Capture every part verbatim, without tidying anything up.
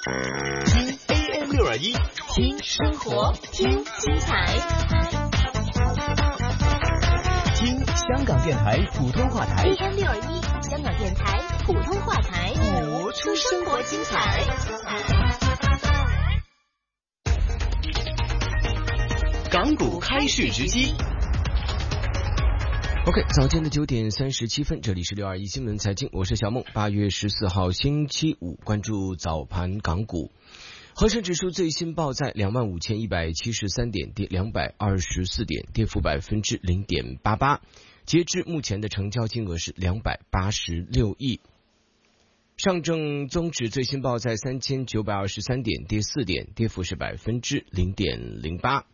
听 A M 六二一，听生活，听精彩，听香港电台普通话台 A M 六二一，香港电台普通话台， 活出生活精彩。港股开市直击。 OK， 早间的九点三十七分，这里是六二一新闻财经，我是小梦。八月十四号星期五，关注早盘港股。恒生指数最新报在两万五千一百七十三点，跌两百二十四点，跌幅百分之零点八八。截至目前的成交金额是两百八十六亿。上证综指最新报在三千九百二十三点，跌四点，跌幅是百分之零点零八。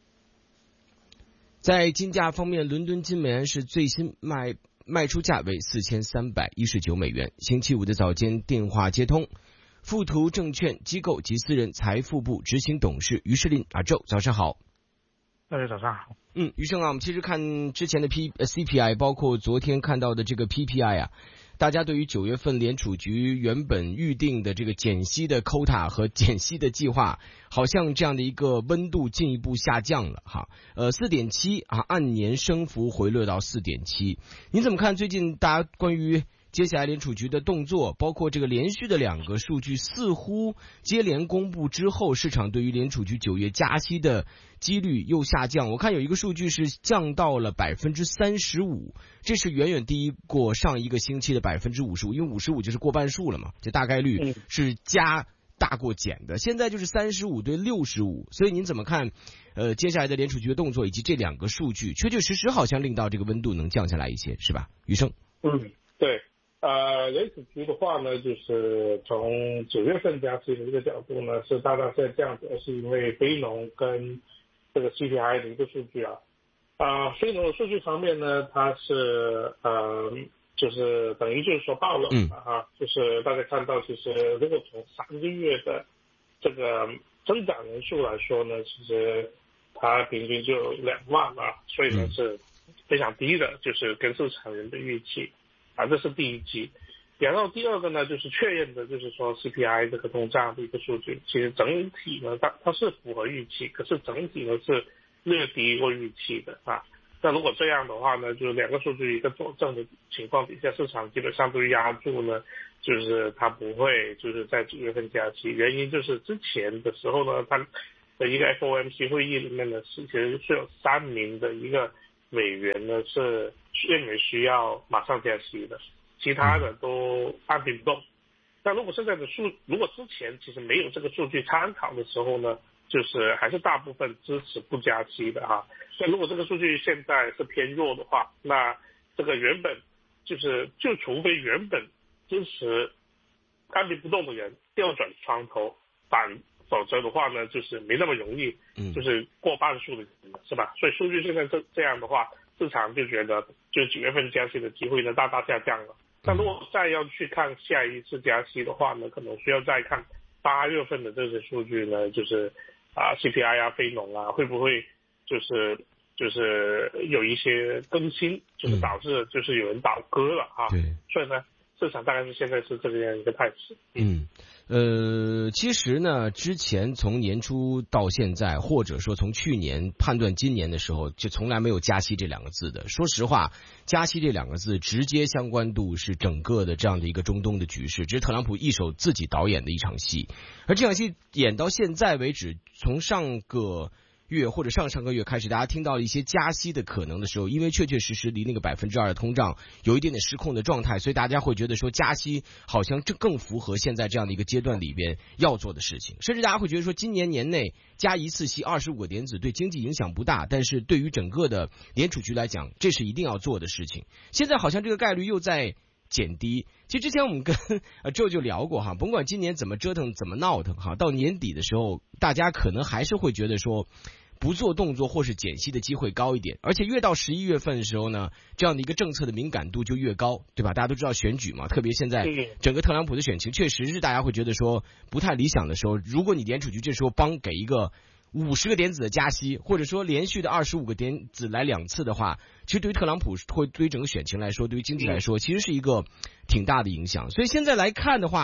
在金价方面，伦敦金美元是最新卖卖出价为四千三百一十九美元。星期五的早间电话接通，富途证券机构及私人财富部执行董事于世林阿周，早上好。 大家早上好。 嗯，余生啊，我们其实看之前的 P C P I， 包括昨天看到的这个 P P I 啊，大家对于九月份联储局原本预定的这个减息的 quota 和减息的计划，好像这样的一个温度进一步下降了哈。呃 四点七 啊，按年升幅回落到 四点七。你怎么看最近大家关于接下来联储局的动作，包括这个连续的两个数据似乎接连公布之后，市场对于联储局九月加息的几率又下降？我看有一个数据是降到了 百分之三十五， 这是远远低过上一个星期的 百分之五十五， 因为五十五就是过半数了嘛，这大概率是加大过减的。现在就是三十五对六十五，所以您怎么看呃接下来的联储局的动作以及这两个数据？确确实实好像令到这个温度能降下来一些，是吧？余生。 嗯，对。呃，联储局的话呢，就是从九月份加息的这个角度呢，是大大在降的，是因为非农跟这个 C P I 的一个数据啊。啊、呃，非农的数据方面呢，它是呃，就是等于就是说爆冷了啊，就是大家看到，其实如果从三个月的这个增长人数来说呢，其实它平均就两万啊，所以呢是非常低的，就是跟市场人的预期。啊，这是第一季。然后第二个呢，就是确认的，就是说 C P I 这个通胀的一个数据，其实整体呢，它它是符合预期，可是整体呢是略低过预期的啊。那如果这样的话呢，就是两个数据一个佐证的情况底下，市场基本上都压住呢，就是它不会就是在九月份加息。原因就是之前的时候呢，它的一个 F O M C 会议里面呢，是其实是有三名的一个委员呢是认为需要马上加息的，其他的都按兵不动。但如果现在的数，如果之前其实没有这个数据参考的时候呢，就是还是大部分支持不加息的哈。但如果这个数据现在是偏弱的话，那这个原本就是就除非原本支持按兵不动的人调转床头反，否则的话呢，就是没那么容易，就是过半数的人，是吧？所以数据现在这这样的话，市场就觉得就是九月份加息的机会呢大大下降了。但如果再要去看下一次加息的话呢，可能需要再看八月份的这些数据呢，就是啊 C P I 啊、非农啊，会不会就是就是有一些更新，就是导致就是有人倒戈了啊。对，所以呢，市场大概是现在是这个样一个态势。 嗯。呃，其实呢，之前从年初到现在，或者说从去年判断今年的时候，就从来没有加息这两个字的。说实话，加息这两个字直接相关度是整个的这样的一个中东的局势，这是特朗普一手自己导演的一场戏。而这场戏演到现在为止，从上个月或者上上个月开始，大家听到了一些加息的可能的时候，因为确确实实离那个百分之二的通胀有一点点失控的状态，所以大家会觉得说加息好像这更符合现在这样的一个阶段里边要做的事情，甚至大家会觉得说今年年内加一次息二十五个点子对经济影响不大，但是对于整个的联储局来讲，这是一定要做的事情。现在好像这个概率又在减低。其实之前我们跟呃周就聊过哈，甭管今年怎么折腾怎么闹腾哈，到年底的时候，大家可能还是会觉得说不做动作或是减息的机会高一点，而且越到十一月份的时候呢，这样的一个政策的敏感度就越高，对吧？大家都知道选举嘛，特别现在整个特朗普的选情确实是大家会觉得说不太理想的时候，如果你联储局这时候帮给一个五十个点子的加息，或者说连续的二十五个点子来两次的话，其实对于特朗普会对于整个选情来说，对于经济来说，其实是一个挺大的影响。所以现在来看的话，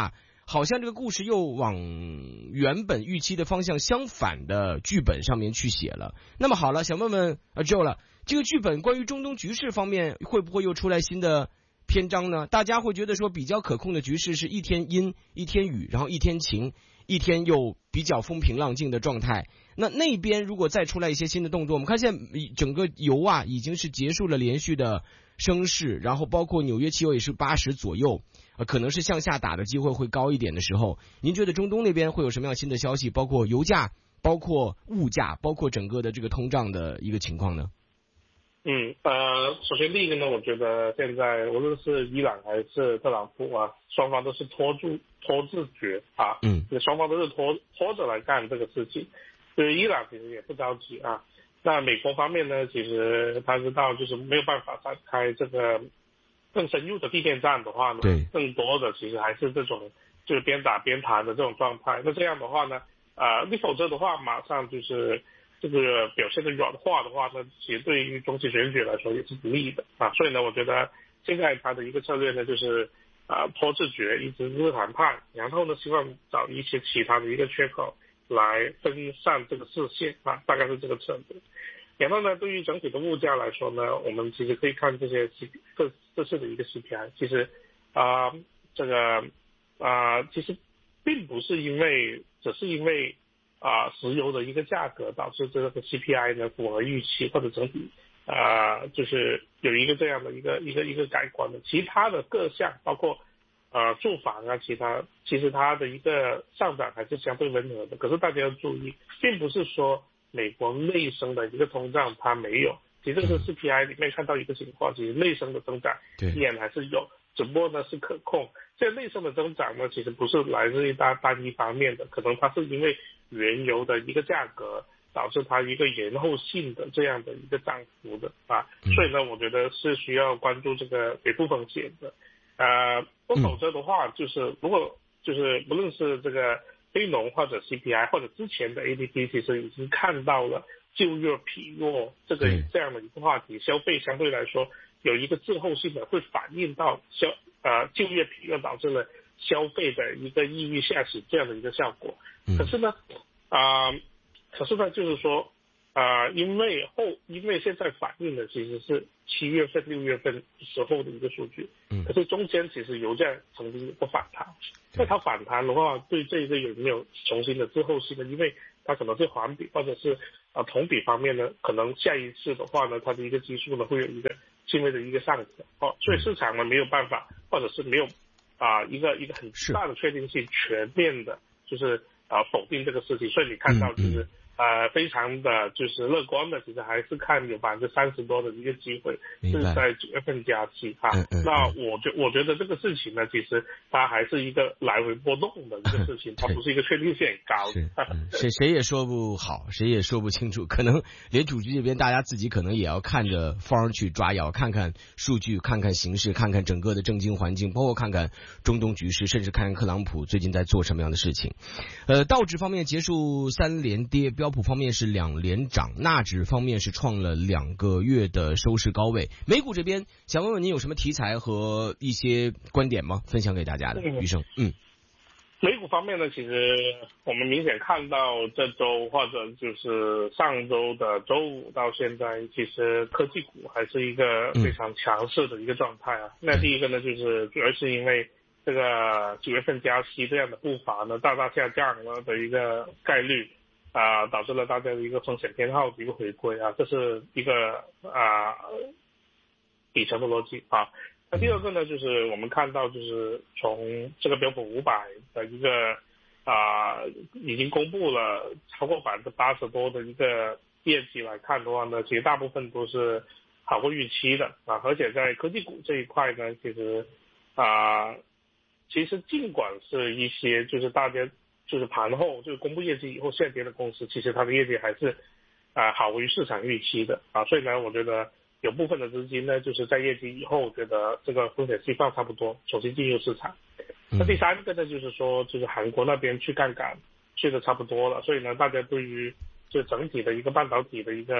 好像这个故事又往原本预期的方向相反的剧本上面去写了。那么好了，想问问啊 Joe 了，这个剧本关于中东局势方面会不会又出来新的篇章呢？大家会觉得说比较可控的局势是一天阴一天雨，然后一天晴一天又比较风平浪静的状态。那那边如果再出来一些新的动作，我们看现在整个油啊已经是结束了连续的升势，然后包括纽约期油也是八十左右，呃，可能是向下打的机会会高一点的时候，您觉得中东那边会有什么样新的消息？包括油价，包括物价，包括整个的这个通胀的一个情况呢？ 嗯，呃，首先第一个呢，我觉得现在无论是伊朗还是特朗普啊，双方都是拖住拖自觉啊，嗯，双方都是拖拖着来干这个事情。就是伊朗其实也不着急啊，那美国方面呢，其实他知道就是没有办法展开这个更深入的地面战的话呢，对，更多的其实还是这种就是边打边谈的这种状态。那这样的话呢，呃，你否则的话，马上就是这个表现的软化的话呢，其实对于中期选举来说也是不利的啊。所以呢，我觉得现在他的一个策略呢，就是啊、呃、拖自觉，一直是谈判，然后呢，希望找一些其他的一个缺口来分散这个视线啊，大概是这个策略。然后呢，对于整体的物价来说呢，我们其实可以看这些这这次的一个 C P I， 其实啊、呃、这个啊、呃、其实并不是因为只是因为啊、呃、石油的一个价格导致这个 C P I 呢符合预期，或者整体啊、呃、就是有一个这样的一个一个一个改观的，其他的各项包括呃住房啊，其他其实它的一个上涨还是相对温和的。可是大家要注意，并不是说美国内生的一个通胀它没有，其实这个 C P I 里面看到一个情况，其实内生的增长依然还是有，只不过呢是可控。这内生的增长呢，其实不是来自于单单一方面的，可能它是因为原油的一个价格导致它一个延后性的这样的一个涨幅的啊，所以呢，我觉得是需要关注这个北部风险的。呃，不否则的话，就是如果就是不论是这个非农或者 C P I 或者之前的 A D P， 其实已经看到了就业疲弱这个这样的一个话题，消费相对来说有一个滞后性的，会反映到消呃就业疲弱导致了消费的一个意欲下行这样的一个效果。可是呢，啊、呃，可是呢，就是说。啊、呃，因为后因为现在反映的其实是七月份、六月份时候的一个数据，嗯，可是中间其实油价曾经有过反弹，那它反弹的话，对这个有没有重新的滞后性呢？因为它可能是环比或者是啊、呃、同比方面呢，可能下一次的话呢，它的一个基数呢会有一个轻微的一个上调，哦，所以市场呢没有办法，或者是没有啊、呃、一个一个很大的确定性，全面的就是啊、呃、否定这个事情，所以你看到就是。嗯嗯呃，非常的就是乐观的，其实还是看有百分之三十多的一个机会是在九月份加息哈、啊。那我觉我觉得这个事情呢，其实它还是一个来回波动的一个事情，它不是一个确定性很高的。 嗯、谁谁也说不好，谁也说不清楚，可能连主局这边大家自己可能也要看着风儿去抓药，看看数据，看看形势，看看整个的政经环境，包括看看中东局势，甚至看看特朗普最近在做什么样的事情。呃，道指方面结束三连跌，标普方面是两连涨，纳指方面是创了两个月的收市高位。美股这边想问问您有什么题材和一些观点吗？分享给大家的，余生。嗯， 美股方面呢，其实我们明显看到这周或者就是上周的周五到现在，其实科技股还是一个非常强势的一个状态啊。嗯、那第一个呢，就是主要是因为这个九月份加息这样的步伐呢大大下降了的一个概率。啊、呃，导致了大家的一个风险偏好的一个回归啊，这是一个啊、呃、底层的逻辑啊。那第二个呢，就是我们看到就是从这个标普五百的一个啊、呃、已经公布了超过百分之八十多的一个业绩来看的话呢，其实大部分都是好过预期的啊，而且在科技股这一块呢，其实啊、呃、其实尽管是一些就是大家。就是盘后就是公布业绩以后下跌的公司，其实它的业绩还是啊、呃、好于市场预期的啊，所以呢，我觉得有部分的资金呢，就是在业绩以后觉得这个风险释放差不多，重新进入市场。那第三个呢，就是说就是韩国那边去杠杆去的差不多了，所以呢，大家对于就整体的一个半导体的一个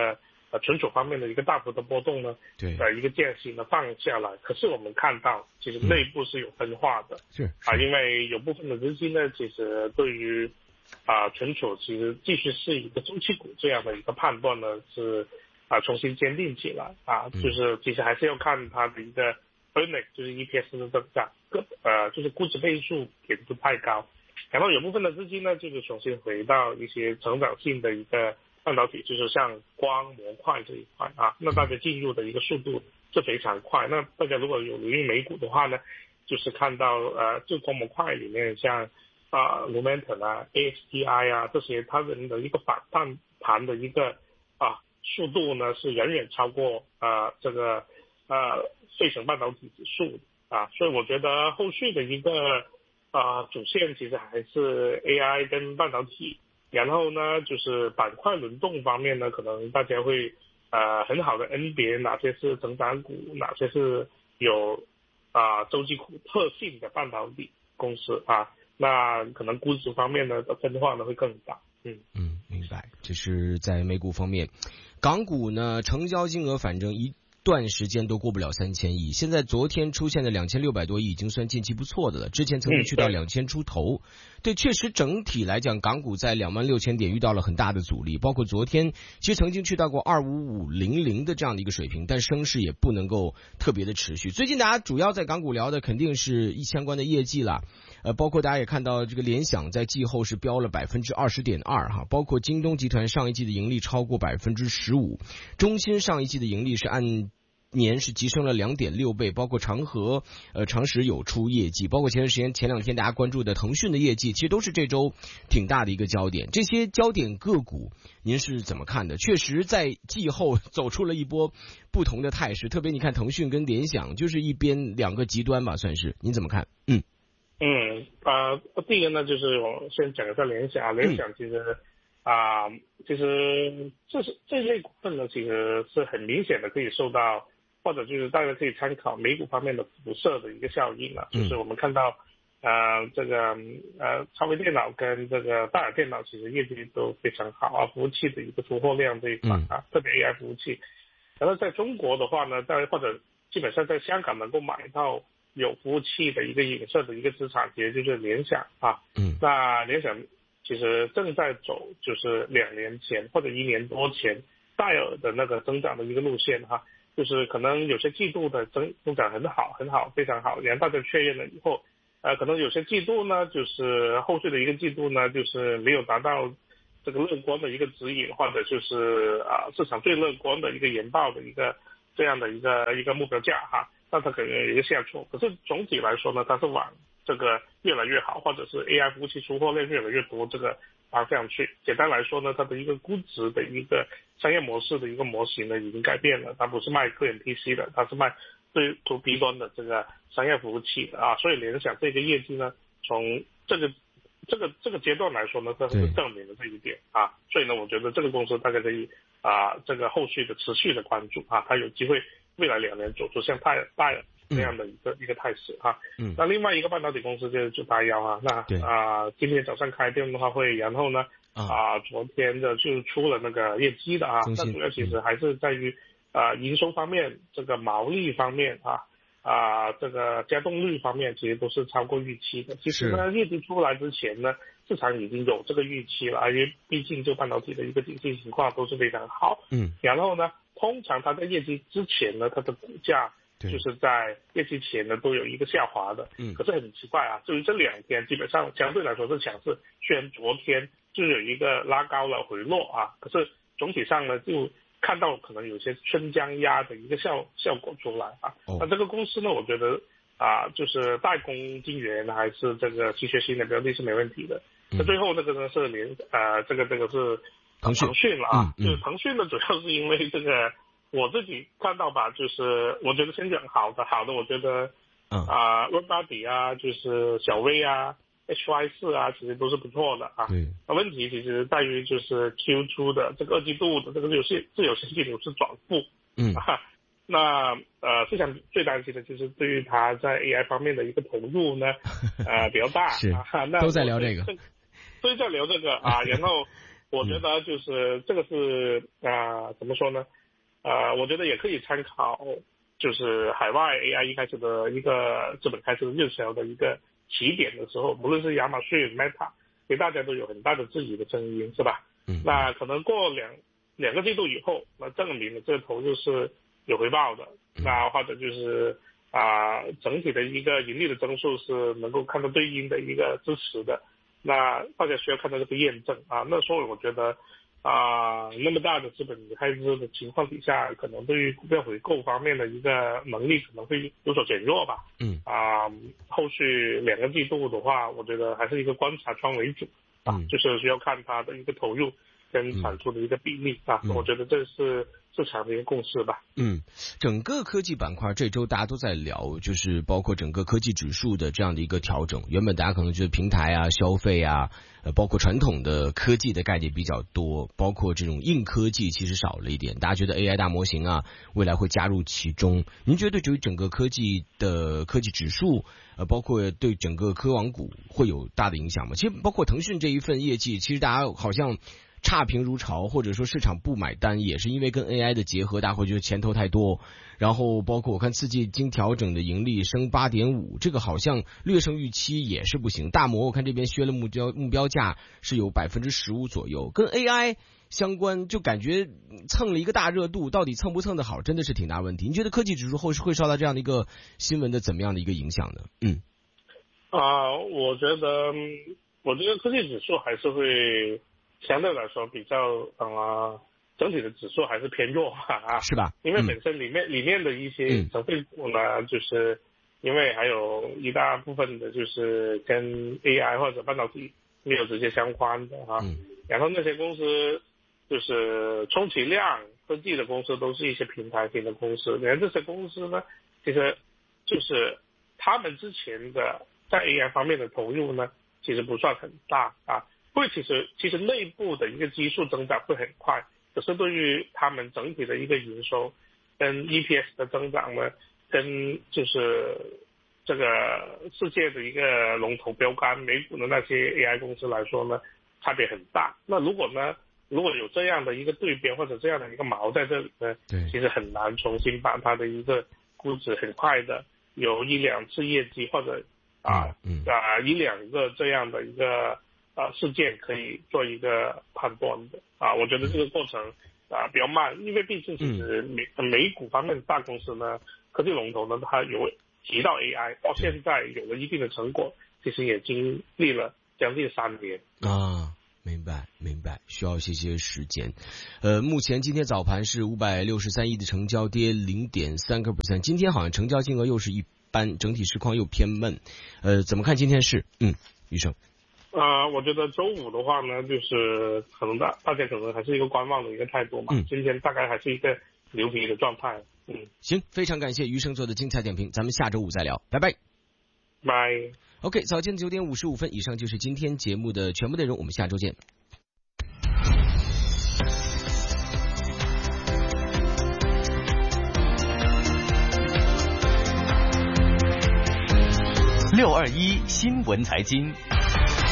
呃存储方面的一个大幅的波动呢， 对， 呃一个间隙呢放下来。可是我们看到其实内部是有分化的， 是啊，因为有部分的资金呢，其实对于啊存储其实继续是一个周期股这样的一个判断呢是啊重新坚定起来啊，就是其实还是要看它的一个 earning 就是 E P S 的增长，个呃就是估值倍数也不太高。然后有部分的资金呢，就是重新回到一些成长性的一个半导体，就是像光模块这一块啊，那大家进入的一个速度是非常快。那大家如果有留意美股的话呢，就是看到呃，这光模块里面像啊 Lumentum 啊、A S T I 啊这些，它们的一个反弹盘的一个啊速度呢，是远远超过啊这个呃费城半导体指数啊，所以我觉得后续的一个。啊、呃，主线其实还是 A I 跟半导体，然后呢，就是板块轮动方面呢，可能大家会呃很好的甄别哪些是成长股，哪些是有啊、呃、周期股特性的半导体公司啊，那可能估值方面呢的分化呢会更大。嗯嗯，明白。这是在美股方面，港股呢成交金额反正一。段时间都过不了三千亿，现在昨天出现的两千六百多亿已经算近期不错的了，之前曾经去到两千出头。对，确实整体来讲，港股在两万六千点遇到了很大的阻力，包括昨天其实曾经去到过二五五零零的这样的一个水平，但升势也不能够特别的持续。最近大家主要在港股聊的肯定是一相关的业绩啦，呃，包括大家也看到这个联想在季后是飙了百分之二十点二哈，包括京东集团上一季的盈利超过百分之十五，中芯上一季的盈利是按年是提升了 两点六倍，包括长和呃长实有出业绩，包括前段时间前两天大家关注的腾讯的业绩，其实都是这周挺大的一个焦点。这些焦点个股您是怎么看的？确实在季后走出了一波不同的态势，特别你看腾讯跟联想就是一边两个极端吧，算是您怎么看？嗯嗯啊、呃，第一个呢就是我先讲一下联想，联想其实。嗯啊、呃，其实这是这类股份呢，其实是很明显的可以受到，或者就是大家可以参考美股方面的辐射的一个效应了。嗯、就是我们看到，呃，这个呃，超微电脑跟这个戴尔电脑其实业绩都非常好啊，服务器的一个出货量这一块啊，特别 A I 服务器。然后在中国的话呢，在或者基本上在香港能够买到有服务器的一个影射的一个资产，其实就是联想啊。嗯。那联想。其实正在走就是两年前或者一年多前戴尔的那个增长的一个路线哈，就是可能有些季度的增增长很好很好非常好，然后大家确认了以后，呃，可能有些季度呢，就是后续的一个季度呢，就是没有达到这个乐观的一个指引，或者就是啊市场最乐观的一个研报的一个这样的一个一个目标价哈，那它可能有一个下挫，可是总体来说呢，它是往这个越来越好，或者是 A I 服务器出货量越来越多这个方向去。简单来说呢，它的一个估值的一个商业模式的一个模型呢已经改变了，它不是卖个人 P C 的，它是卖对 to B 端的这个商业服务器的啊。所以联想这个业绩呢，从这个这个这个阶段来说呢，它是证明了这一点啊。所以呢，我觉得这个公司大家可以啊这个后续的持续的关注啊，它有机会未来两年走出像戴尔戴尔这样的一个、嗯、一个态势啊，嗯，那另外一个半导体公司就是就大幺啊，那啊、呃、今天早上开电话会，然后呢啊、呃、昨天的就出了那个业绩的啊，那主要其实还是在于啊、呃、营收方面，这个毛利方面啊啊、呃、这个加动率方面其实都是超过预期的。其实呢业绩出来之前呢，市场已经有这个预期了，因为毕竟这半导体的一个经济情况都是非常好，嗯，然后呢通常它在业绩之前呢，它的股价就是在业绩前呢都有一个下滑的，嗯，可是很奇怪啊，至于这两天基本上相对来说是强势，虽然昨天就有一个拉高了回落啊，可是总体上呢就看到可能有些春江压的一个效效果出来啊。哦、那这个公司呢，我觉得啊，就是代工晶圆还是这个稀缺性的标的是没问题的。那、嗯、最后那个呢是联呃这个这个是腾讯腾讯了啊，嗯嗯、就是腾讯呢主要是因为这个。我自己看到吧，就是我觉得先讲好的，好的，我觉得，嗯啊 ，Robody 啊，就是小微啊 ，H Y 四啊，其实都是不错的啊。对。那问题其实在于就是 Q 出的这个二季度的这个有些自有现金流是转负。嗯。啊、那呃，市场最担心的就是对于它在 A I 方面的一个投入呢，呃比较大。是。啊、那都在聊这个。 都在聊这个啊，然后。 我觉得就是这个是啊、呃，怎么说呢？呃，我觉得也可以参考，就是海外 A I 一开始的一个资本开始热潮的一个起点的时候，无论是亚马逊、Meta， 对大家都有很大的质疑的声音，是吧？ 嗯。 那可能过两两个季度以后，那证明了这个投入是有回报的，那或者就是啊、呃，整体的一个盈利的增速是能够看到对应的一个支持的。那大家需要看到这个验证啊，那所以我觉得啊、呃，那么大的资本开支的情况底下，可能对于股票回购方面的一个能力可能会有所减弱吧。 嗯啊、呃，后续两个季度的话，我觉得还是一个观察窗为主啊， 嗯、 就是需要看它的一个投入跟产出的一个比例啊， 嗯、 我觉得这是市场的一个共识吧。 嗯，整个科技板块这周大家都在聊，就是包括整个科技指数的这样的一个调整。原本大家可能觉得平台啊、消费啊，呃，包括传统的科技的概念比较多，包括这种硬科技其实少了一点。大家觉得 A I 大模型啊，未来会加入其中。您觉得对于整个科技的科技指数，呃，包括对整个科网股会有大的影响吗？其实包括腾讯这一份业绩，其实大家好像差评如潮，或者说市场不买单，也是因为跟 A I 的结合，大家会觉得钱投太多。然后包括我看四季经调整的盈利升 八点五， 这个好像略胜预期，也是不行。大摩我看这边削了目标目标价是有 百分之十五 左右，跟 A I 相关，就感觉蹭了一个大热度，到底蹭不蹭得好，真的是挺大问题。你觉得科技指数后是会受到这样的一个新闻的怎么样的一个影响呢？嗯， 啊、呃，我觉得我觉得科技指数还是会相对来说比较呃整体的指数还是偏弱啊， 是吧？ 因为本身里面、嗯、里面的一些成分股呢、嗯，就是因为还有一大部分的就是跟 A I 或者半导体没有直接相关的啊， 嗯、 然后那些公司就是充其量科技的公司都是一些平台型的公司，然后这些公司呢，其实就是他们之前的在 A I 方面的投入呢，其实不算很大啊。会其实其实内部的一个基数增长会很快，可是对于他们整体的一个营收跟 E P S 的增长呢，跟就是这个世界的一个龙头标杆美股的那些 A I 公司来说呢，差别很大。那如果呢，如果有这样的一个对标或者这样的一个锚在这里呢，其实很难重新把它的一个估值很快的有一两次业绩或者啊、 嗯嗯、 啊一两个这样的一个。啊，事件可以做一个判断的啊，我觉得这个过程啊比较慢，因为毕竟其实美美股方面的大公司呢，科技龙头呢，它有提到 A I， 到现在有了一定的成果，其实也经历了将近三年啊。明白，明白，需要一些些时间。呃，目前今天早盘是五百六十三亿的成交，跌 零点三个百分点。今天好像成交金额又是一般，整体市况又偏闷。呃，怎么看今天是？嗯，余生。 呃，我觉得周五的话呢，就是可能大大家可能还是一个观望的一个态度嘛。嗯，今天大概还是一个牛皮的状态。嗯， 行，非常感谢余生做的精彩点评，咱们下周五再聊，拜拜。 拜。 OK， 早间九点五十五分，以上就是今天节目的全部内容，我们下周见。 六二一新闻财经。